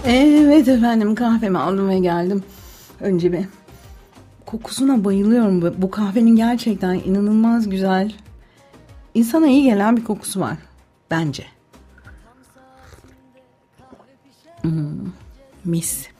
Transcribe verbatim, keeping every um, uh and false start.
Evet efendim, kahvemi aldım ve geldim. Önce bir kokusuna bayılıyorum. Bu bu kahvenin gerçekten inanılmaz güzel, insana iyi gelen bir kokusu var bence. Hmm, mis.